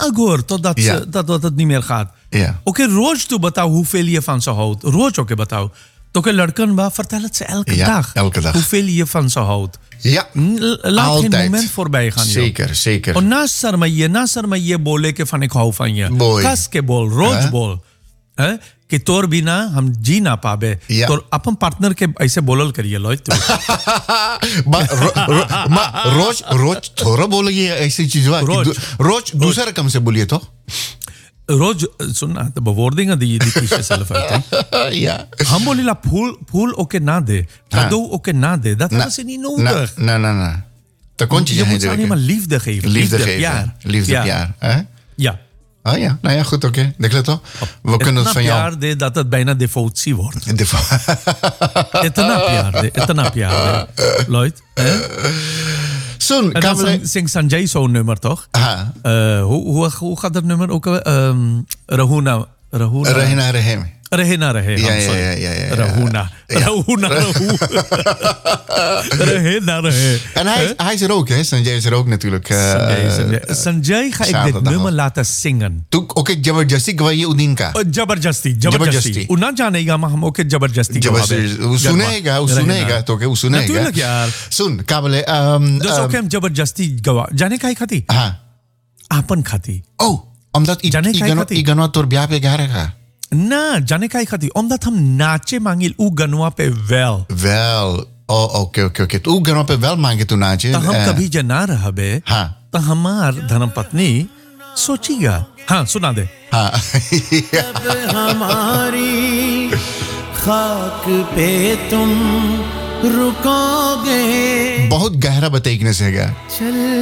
gehoord totdat dat het niet meer gaat. Ja. Oké, roos toe betouw hoeveel je van ze houdt. Roos oké betouw. Toch een lurken, vertel het ze elke dag. Elke dag. Hoeveel je van ze houdt. Ja, Laat altijd. geen moment voorbij gaan. Zeker, zeker. और ना शर्माइए बोले कि फने खाओ फाइए Boy. कस के बोल रोज बोल हैं कि तोर बिना हम जी ना पाबे Yeah. तो अपन पार्टनर के ऐसे बोलल करिए लो तो रोज थोड़ा बोलिए ऐसी चीज रोज दूसरा रकम से बोलिए तो रोज सुनना तो bewoordingen die kies je zelf uit hè ja. हम बोलीला फूल ओके ना दे cadeau ओके ना दे dat is niet nodig Nee. Dat kon je moet alleen maar liefde geven Liefde geven. Liefde, hè? Ja. Oh ja, nou ja, goed, oké. Decleto. We kunnen het van jou... प्यार दे dat het bijna devotie wordt. इतना प्यार दे Lloyd, hè? Soon, En dan zingt Sanjay zo'n nummer, toch? Hoe gaat dat nummer ook? Rahuna. Rahina. Ja. Rahuna. En hij is er ook, hè? Sanjay is er ook natuurlijk. Sanjay ga ik dit nummer laten zingen. Oké, Jabardasti गवाइए उदीन का. Jabardasti. उना जानेगा हम okay Jabardasti सुनेगा तो क्या सुनेगा. Natuurlijk यार. सुन काबले Dus ook hem Jabardasti गवा. जाने का खाती? हाँ. आपन खाती. Oh, omdat igano door ब्याह पे गा रहा. ना जाने का खाती omdat हम नाचे मांगिल उ गनवा पे वेल ओके तो गनवा पे वेल मांगे तू नाचे तो हम कभी जना रहा बे हाँ तो हमार धर्मपत्नी सोचेगा हाँ सुना दे हाँ जब हमारी खाक पे तुम रुकोगे बहुत गहरा बताइए से